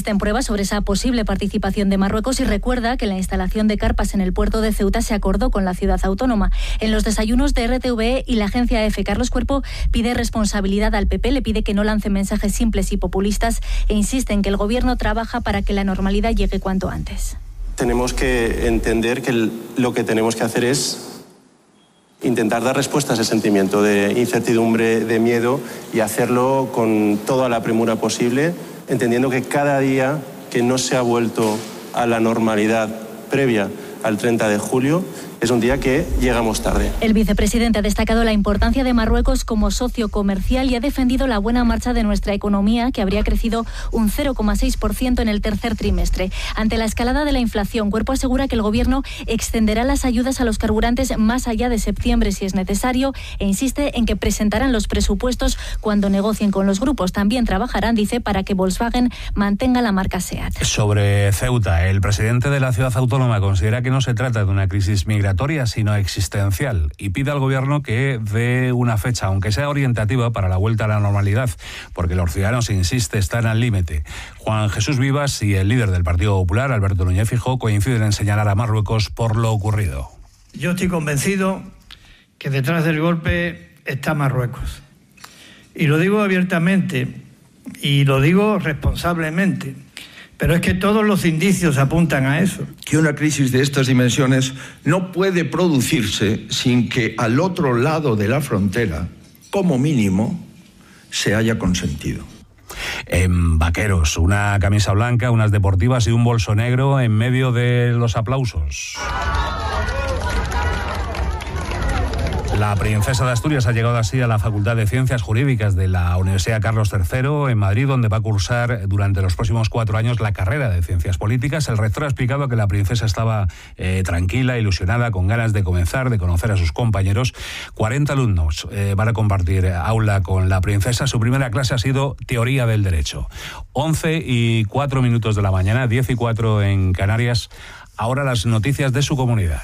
existen pruebas sobre esa posible participación de Marruecos y recuerda que la instalación de carpas en el puerto de Ceuta se acordó con la ciudad autónoma. En los desayunos de RTVE y la agencia EFE, Carlos Cuerpo pide responsabilidad al PP, le pide que no lance mensajes simples y populistas e insiste en que el gobierno trabaja para que la normalidad llegue cuanto antes. Tenemos que entender que lo que tenemos que hacer es intentar dar respuesta a ese sentimiento de incertidumbre, de miedo y hacerlo con toda la premura posible, entendiendo que cada día que no se ha vuelto a la normalidad previa al 30 de julio es un día que llegamos tarde. El vicepresidente ha destacado la importancia de Marruecos como socio comercial y ha defendido la buena marcha de nuestra economía, que habría crecido un 0,6% en el tercer trimestre. Ante la escalada de la inflación, Cuerpo asegura que el Gobierno extenderá las ayudas a los carburantes más allá de septiembre si es necesario e insiste en que presentarán los presupuestos cuando negocien con los grupos. También trabajarán, dice, para que Volkswagen mantenga la marca SEAT. Sobre Ceuta, el presidente de la ciudad autónoma considera que no se trata de una crisis migratoria, sino existencial, y pide al gobierno que dé una fecha, aunque sea orientativa, para la vuelta a la normalidad, porque los ciudadanos, insiste, están al límite. Juan Jesús Vivas y el líder del Partido Popular, Alberto Núñez Feijóo, coinciden en señalar a Marruecos por lo ocurrido. Yo estoy convencido que detrás del golpe está Marruecos. Y lo digo abiertamente y lo digo responsablemente. Pero es que todos los indicios apuntan a eso. Que una crisis de estas dimensiones no puede producirse sin que al otro lado de la frontera, como mínimo, se haya consentido. En vaqueros, una camisa blanca, unas deportivas y un bolso negro en medio de los aplausos. La princesa de Asturias ha llegado así a la Facultad de Ciencias Jurídicas de la Universidad Carlos III en Madrid, donde va a cursar durante los próximos 4 años la carrera de Ciencias Políticas. El rector ha explicado que la princesa estaba tranquila, ilusionada, con ganas de comenzar, de conocer a sus compañeros. 40 alumnos van a compartir aula con la princesa. Su primera clase ha sido Teoría del Derecho. 11:04 de la mañana, 10:04 en Canarias. Ahora las noticias de su comunidad.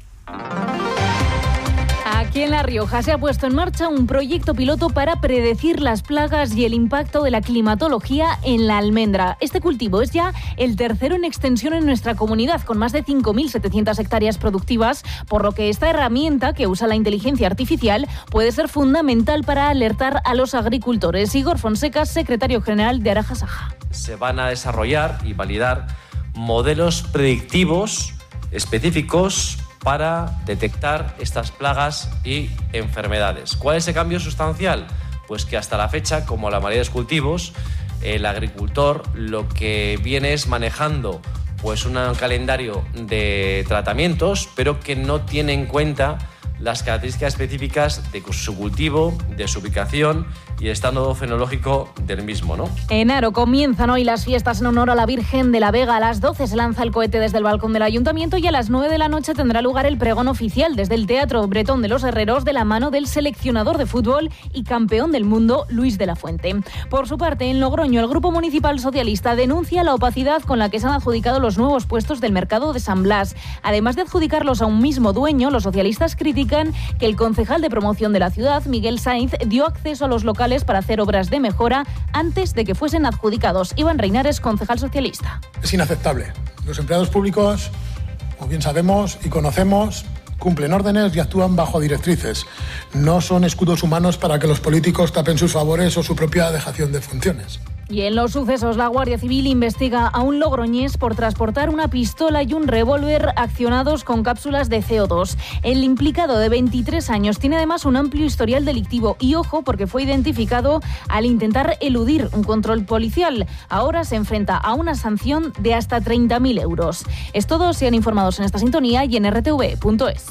Aquí en La Rioja se ha puesto en marcha un proyecto piloto para predecir las plagas y el impacto de la climatología en la almendra. Este cultivo es ya el tercero en extensión en nuestra comunidad, con más de 5.700 hectáreas productivas, por lo que esta herramienta, que usa la inteligencia artificial, puede ser fundamental para alertar a los agricultores. Igor Fonseca, secretario general de Araja-Saja. Se van a desarrollar y validar modelos predictivos específicos para detectar estas plagas y enfermedades. ¿Cuál es el cambio sustancial? Pues que hasta la fecha, como la mayoría de los cultivos, el agricultor lo que viene es manejando pues un calendario de tratamientos, pero que no tiene en cuenta las características específicas de su cultivo, de su ubicación y el estado fenológico del mismo, ¿no? En Haro comienzan hoy las fiestas en honor a la Virgen de la Vega. A las 12 se lanza el cohete desde el balcón del Ayuntamiento y a las 9 de la noche tendrá lugar el pregón oficial desde el Teatro Bretón de los Herreros, de la mano del seleccionador de fútbol y campeón del mundo, Luis de la Fuente. Por su parte, en Logroño, el Grupo Municipal Socialista denuncia la opacidad con la que se han adjudicado los nuevos puestos del mercado de San Blas. Además de adjudicarlos a un mismo dueño, los socialistas critican que el concejal de promoción de la ciudad, Miguel Sainz, dio acceso a los locales para hacer obras de mejora antes de que fuesen adjudicados. Iván Reinares, concejal socialista. Es inaceptable. Los empleados públicos, como bien sabemos y conocemos, cumplen órdenes y actúan bajo directrices. No son escudos humanos para que los políticos tapen sus favores o su propia dejación de funciones. Y en los sucesos, la Guardia Civil investiga a un logroñés por transportar una pistola y un revólver accionados con cápsulas de CO2. El implicado, de 23 años, tiene además un amplio historial delictivo y, ojo, porque fue identificado al intentar eludir un control policial. Ahora se enfrenta a una sanción de hasta 30.000 euros. Es todo, sean informados en esta sintonía y en rtv.es.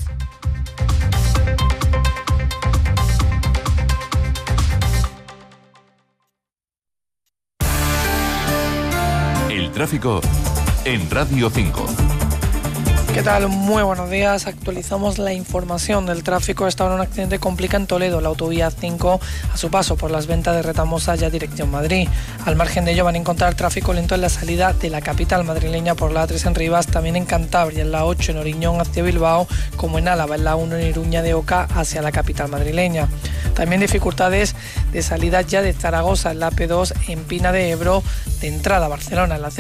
Tráfico en Radio 5. ¿Qué tal? Muy buenos días. Actualizamos la información del tráfico. Esta hora un accidente complica en Toledo la autovía 5 a su paso por las Ventas de Retamosa ya dirección Madrid. Al margen de ello van a encontrar tráfico lento en la salida de la capital madrileña por la A3 en Rivas, también en Cantabria, en la 8 en Oriñón hacia Bilbao, como en Álava, en la 1 en Iruña de Oca hacia la capital madrileña. También dificultades de salida ya de Zaragoza en la P2 en Pina de Ebro, de entrada a Barcelona en la